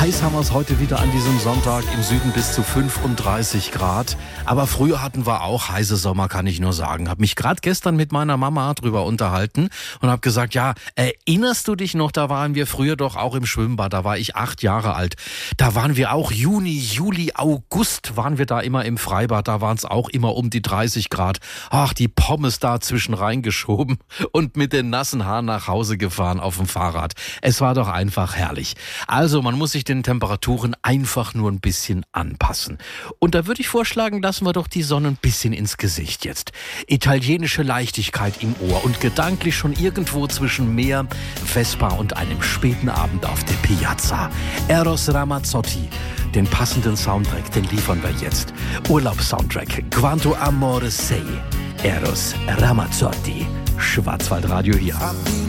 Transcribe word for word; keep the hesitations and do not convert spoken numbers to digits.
Heiß haben wir es heute wieder an diesem Sonntag, im Süden bis zu fünfunddreißig Grad. Aber früher hatten wir auch heiße Sommer, kann ich nur sagen. Hab mich gerade gestern mit meiner Mama drüber unterhalten und hab gesagt, ja, erinnerst du dich noch, da waren wir früher doch auch im Schwimmbad, da war ich acht Jahre alt. Da waren wir auch Juni, Juli, August waren wir da immer im Freibad, da waren es auch immer um die dreißig Grad. Ach, die Pommes da zwischen reingeschoben und mit den nassen Haaren nach Hause gefahren auf dem Fahrrad. Es war doch einfach herrlich. Also, man muss sich den Temperaturen einfach nur ein bisschen anpassen. Und da würde ich vorschlagen, lassen wir doch die Sonne ein bisschen ins Gesicht jetzt. Italienische Leichtigkeit im Ohr und gedanklich schon irgendwo zwischen Meer, Vespa und einem späten Abend auf der Piazza. Eros Ramazzotti. Den passenden Soundtrack, den liefern wir jetzt. Urlaubssoundtrack. Quanto amore sei. Eros Ramazzotti. Schwarzwaldradio hier.